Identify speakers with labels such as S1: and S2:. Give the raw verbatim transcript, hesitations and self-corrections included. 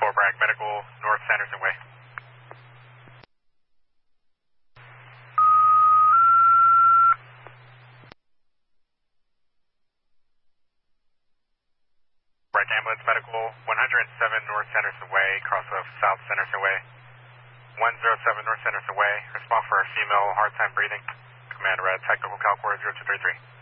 S1: four Bragg Medical, North Sanderson Way. Bragg Ambulance Medical, one oh seven North Sanderson Way, cross of South Sanderson Way. one oh seven North Sanderson Way, respond for a female, hard time breathing. Command red, technical calc zero two three three.